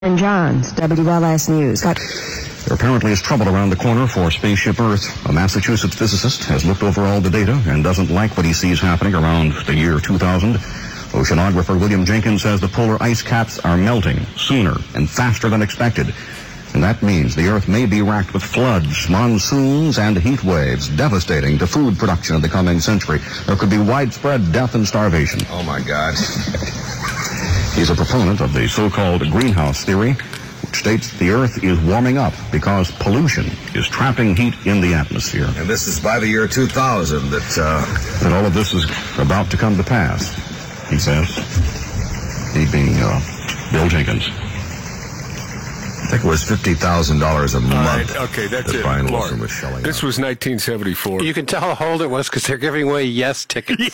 And Johns, WLS News. There apparently is trouble around the corner for Spaceship Earth. A Massachusetts physicist has looked over all the data and doesn't like what he sees happening around the year 2000. Oceanographer William Jenkins says the polar ice caps are melting sooner and faster than expected. And that means the Earth may be racked with floods, monsoons, and heat waves, devastating to food production in the coming century. There could be widespread death and starvation. Oh, my God. He's a proponent of the so-called greenhouse theory, which states the Earth is warming up because pollution is trapping heat in the atmosphere. And this is by the year 2000 that... And all of this is about to come to pass, he says. He being Bill Jenkins. I think it was $50,000 a month. Right, okay, that's it. Brian Lord, Wilson was shelling this out. was 1974. You can tell how old it was because they're giving away Yes tickets.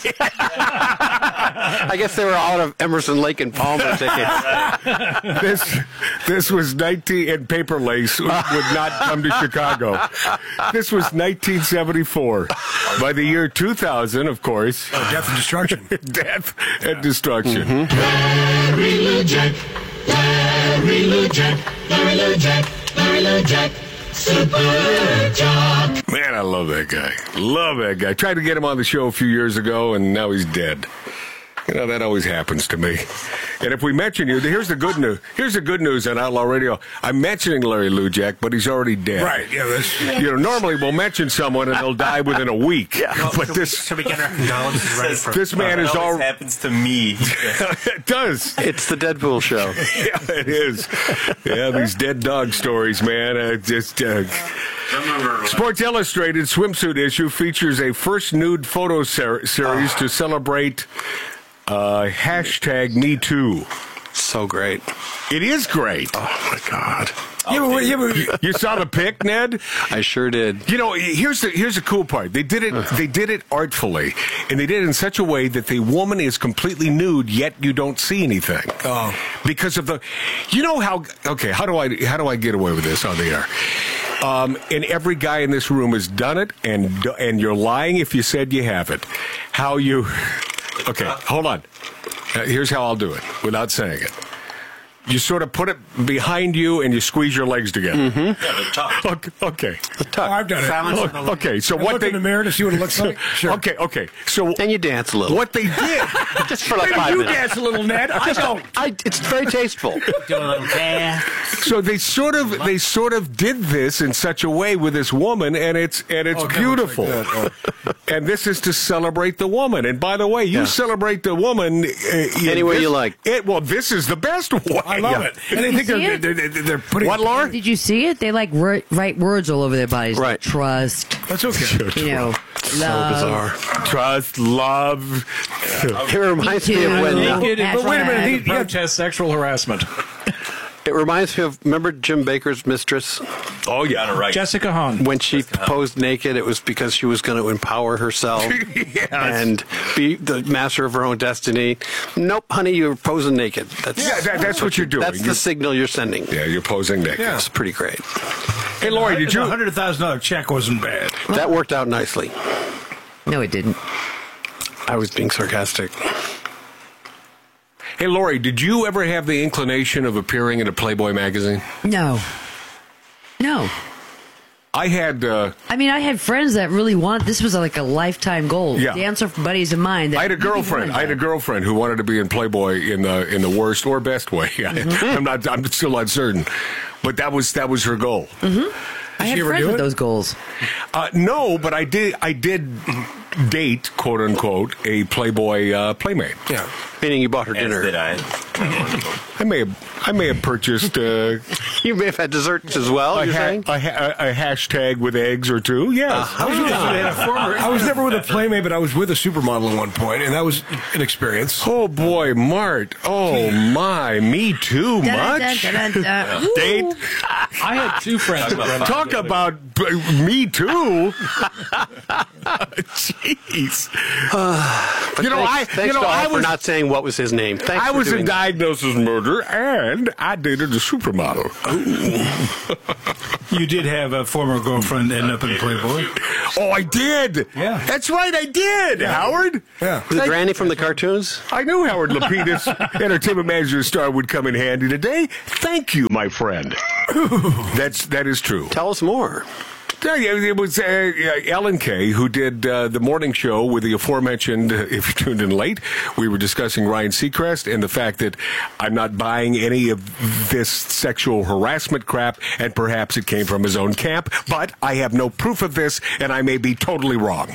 I guess they were out of Emerson, Lake and Palmer tickets. This was 19, and Paper Lace would not come to Chicago. This was 1974. By the year 2000, of course. Death and destruction. Death and destruction. Larry Lujack, Larry Lujack, Larry Lujack, Larry Lujack, Super Jock. Man, I love that guy. Love that guy. Tried to get him on the show a few years ago, and now he's dead. You know, that always happens to me. And if we mention you, here's the good news. Here's the good news on Outlaw Radio. I'm mentioning Larry Lujack, but he's already dead. Right, yeah. You know, normally we'll mention someone and they'll die within a week. Well, But so we get our condolences ready for this man is all... happens to me. It does. It's the Deadpool show. Yeah, it is. Yeah, these dead dog stories, man. Sports Illustrated swimsuit issue features a first nude photo series to celebrate hashtag #MeToo. So great. It is great. Oh, my God. You saw the pic, Ned? I sure did. You know, here's the cool part. They did it artfully, and they did it in such a way that the woman is completely nude, yet you don't see anything. Oh. Because of the, you know how? Okay, how do I get away with this on the air? And every guy in this room has done it, and you're lying if you said you haven't. How you? Okay, hold on. Here's how I'll do it without saying it. You sort of put it behind you and you squeeze your legs together. Yeah, the top. Okay. Oh, I've done it. Okay, so I what look they... in the mirror to see what it looks like? Sure. Okay. So And you dance a little. what they did... Just for like Maybe 5 you minutes. dance a little, Ned. I don't. It's very tasteful. Do a little dance. So they sort of did this in such a way with this woman, and it's beautiful. Like And this is to celebrate the woman. And by the way, you celebrate the woman Any way you like. This is the best way. I love it. And I think they're putting... What, Laura? Did you see it? They like write words all over their bodies. Right. Like trust, That's okay. you know, So love. bizarre. Trust, love. It reminds me of when... Naked But wait a minute. He Protest sexual harassment. It reminds me of, remember Jim Baker's mistress? Oh, yeah. Right. Jessica Hahn. When she posed naked, it was because she was going to empower herself and be the master of her own destiny. Nope, honey, you're posing naked. That's what you're doing. That's the signal you're sending. Yeah, you're posing naked. Yeah. It's pretty great. Hey, Lori, did you... A $100,000 check wasn't bad. That worked out nicely. No, it didn't. I was being sarcastic. Hey, Lori, did you ever have the inclination of appearing in a Playboy magazine? No. I had... I mean, I had friends that really wanted. This was like a lifetime goal. Yeah. Dancer buddies of mine. That I had a girlfriend. Who wanted to be in Playboy in the worst or best way. I'm still uncertain, but that was her goal. I had she ever friends do with it? those goals. No, but I did date, quote unquote, a Playboy playmate. Yeah. Meaning you bought her dinner. Did I? I may have purchased You may have had desserts as well, you're saying? a hashtag with eggs or two. Yes. I was never with a playmate, but I was with a supermodel at one point, and that was an experience. Oh boy, Mart. Oh my, me too. Much Dun, dun, dun, dun. date. I had two friends. Talk about me too. Jeez. Thanks to all for not saying what was his name. Thanks I for was doing in that. diagnosis murder, and I dated a supermodel. You did have a former girlfriend end up in Playboy. Oh, I did. Yeah. That's right, I did. Howard. Yeah. Was it Granny from the cartoons? I knew Howard Lapidus, entertainment manager star, would come in handy today. Thank you, my friend. That is true. Tell us more. It was Ellen Kay who did the morning show with the aforementioned, if you tuned in late, we were discussing Ryan Seacrest and the fact that I'm not buying any of this sexual harassment crap, and perhaps it came from his own camp, but I have no proof of this, and I may be totally wrong.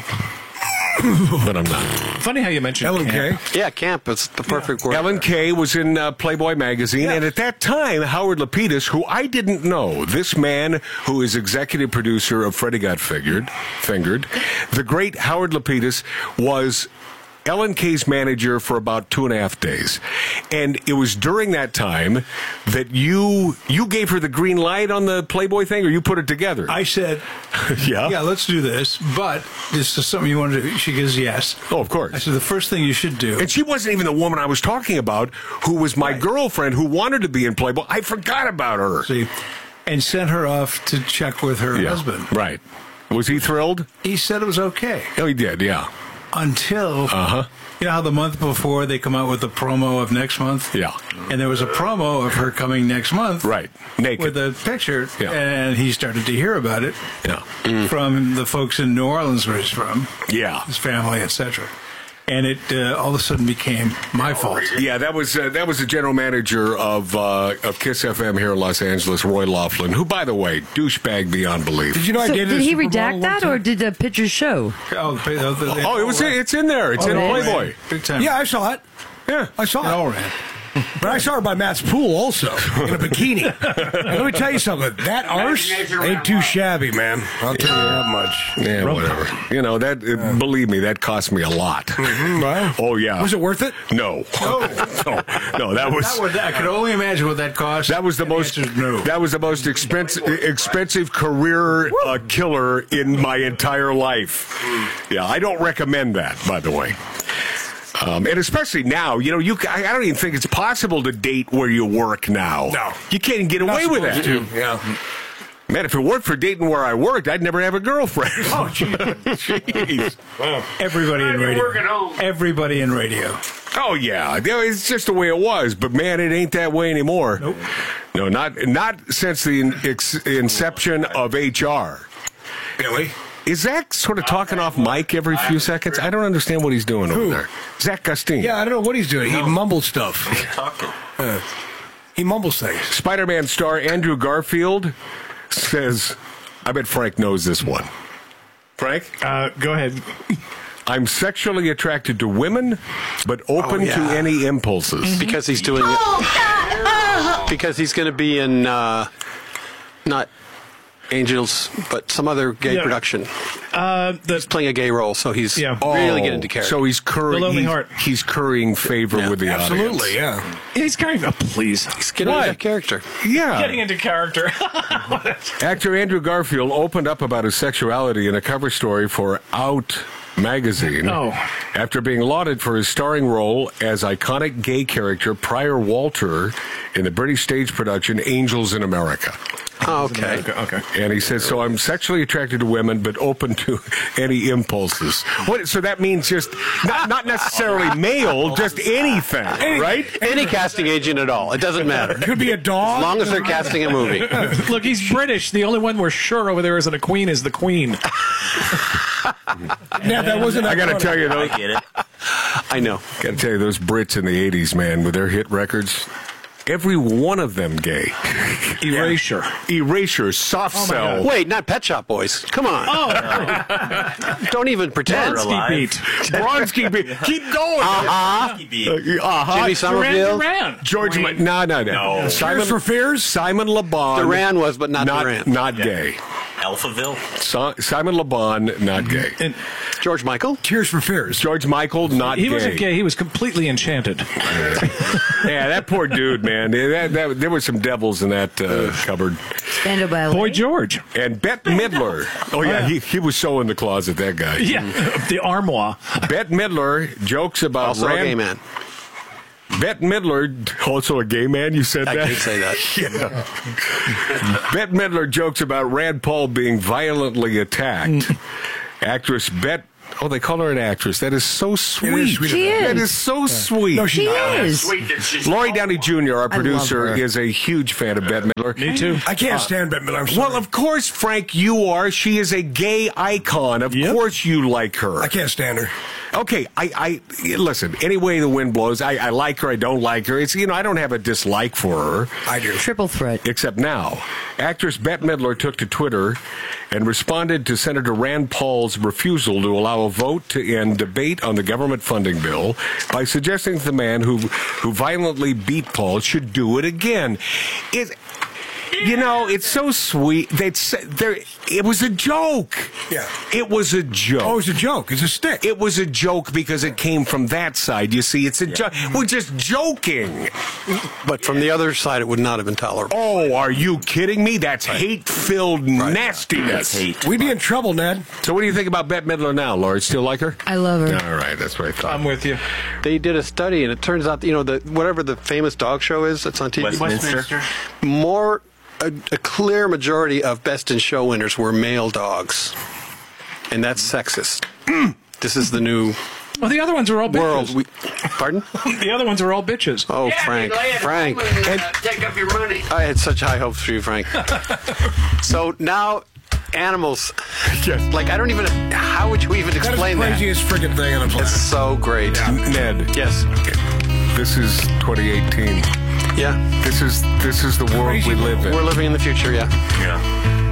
But I'm not. Funny how you mentioned Ellen camp. Kay. Yeah, camp is the perfect word. Ellen Kay was in Playboy magazine, and at that time, Howard Lapidus, who I didn't know, this man who is executive producer of Freddie Got Fingered, the great Howard Lapidus was Ellen Kay's manager for about 2.5 days. And it was during that time that you gave her the green light on the Playboy thing, or you put it together? I said, yeah, let's do this, but this is something you want to do. She goes, yes. Oh, of course. I said, the first thing you should do. And she wasn't even the woman I was talking about, who was my girlfriend who wanted to be in Playboy. I forgot about her. See, and sent her off to check with her husband. Right. Was he thrilled? He said it was okay. Oh, he did, yeah. Until, you know how the month before they come out with the promo of next month? Yeah. And there was a promo of her coming next month. Right. Naked. With a picture. Yeah. And he started to hear about it Yeah. from the folks in New Orleans where he's from. Yeah. His family, etc. And it all of a sudden became my fault. Yeah, that was the general manager of Kiss FM here in Los Angeles, Roy Laughlin, who, by the way, douchebag beyond belief. Did you know I So dated did a he supermodel redact one that, time? or did the pictures show? Oh, it was. It's in there. It's in it is? Playboy. Big time. Yeah, I saw it. Yeah. I saw It it. all ran. But I saw her by Matt's pool also, in a bikini. And let me tell you something. That arse ain't too shabby, man. I'll tell you that much. Yeah, whatever. You know, that. Believe me, that cost me a lot. Wow. Oh, yeah. Was it worth it? No. No, that was. I could only imagine what that cost. That was the And most. answer is no. That was the most expensive career killer in my entire life. Yeah, I don't recommend that, by the way. And especially now, you know, I don't even think it's possible to date where you work now. No. You can't even get away with that. Yeah. Man, if it weren't for dating where I worked, I'd never have a girlfriend. Oh, Jeez. Everybody in radio. Everybody in radio. Oh, yeah. It's just the way it was. But, man, it ain't that way anymore. Nope. No, not since the inception of HR. Really? Is Zach sort of talking off mic every few seconds? I don't understand what he's doing over there. Zach Gustine. Yeah, I don't know what he's doing. He mumbles stuff. He mumbles things. Spider-Man star Andrew Garfield says, I bet Frank knows this one. Frank? Go ahead. I'm sexually attracted to women, but open to any impulses. Because he's doing it. Because he's going to be in, not Angels, but some other gay production. He's playing a gay role, so he's really getting into character. So he's The Lonely Heart. He's currying favor with the audience. Absolutely, yeah. He's kind of, please. He's getting into character. Yeah. Getting into character. Actor Andrew Garfield opened up about his sexuality in a cover story for Out magazine after being lauded for his starring role as iconic gay character Prior Walter in the British stage production Angels in America. Oh, okay. Okay. And he says, so I'm sexually attracted to women, but open to any impulses. So that means just not necessarily male, just anything, right? Any casting agent at all. It doesn't matter. Could be a dog. As long as they're casting a movie. Look, he's British. The only one we're sure over there isn't a queen is the Queen. Yeah, that wasn't. I got to tell you, though. I get it. I know. Got to tell you, those Brits in the 80s, man, with their hit records, every one of them gay. Erasure. Erasure, Soft Cell. Wait, not Pet Shop Boys. Come on. Don't even pretend. Bronski beat. Bronski beat. Keep going. Jimmy Somerville. Duran. George, no. Tears for Fears? Simon Le Bon. Duran was, but not Duran. Not gay. Alphaville. Simon Le Bon, not gay. And George Michael. Tears for Fears. George Michael, not He gay. wasn't gay. He was completely enchanted. Yeah, that poor dude, man. There were some devils in that cupboard. Spandau Ballet. Boy George. And Bette Midler. Oh, yeah, he was so in the closet, that guy. Yeah, the armoire. Bette Midler jokes about Also a gay man. Bette Midler, also a gay man, you said I that? can't say that. Yeah. Bette Midler jokes about Rand Paul being violently attacked. Actress Bette. Oh, they call her an actress. That is so sweet. She is. That is so sweet. No, She is. Laurie Downey Jr., our I producer, love her. is a huge fan of Bette Midler. Me too. I can't stand Bette Midler. I'm sorry. Well, of course, Frank, you are. She is a gay icon. Of course you like her. I can't stand her. Okay, I listen, any way the wind blows, I like her, I don't like her. It's, I don't have a dislike for her. I do. Triple threat. Except now. Actress Bette Midler took to Twitter and responded to Senator Rand Paul's refusal to allow a vote to end debate on the government funding bill by suggesting that the man who violently beat Paul should do it again. It's so sweet. It was a joke. Yeah. It was a joke. Oh, it's a joke. It's a stick. It was a joke because it came from that side. You see, it's a joke. We're just joking. But from the other side, it would not have been tolerable. Oh, are you kidding me? That's hate-filled nastiness. We'd be in trouble, Ned. So what do you think about Bette Midler now, Laura? Still like her? I love her. All right, that's what I thought. I'm with you. They did a study, and it turns out, whatever the famous dog show is that's on TV, Westminster. A clear majority of Best in Show winners were male dogs, and that's sexist. This is the new Well, the other ones are all bitches. world. Pardon? The other ones are all bitches. Oh, Frank. Take up your money. I had such high hopes for you, Frank. So now, animals. Like, I don't even. How would you even explain That that? is the craziest freaking thing on the planet. It's so great. Ned, Yes. this is 2018. Yeah. This is the world we live in. We're living in the future, yeah. Yeah.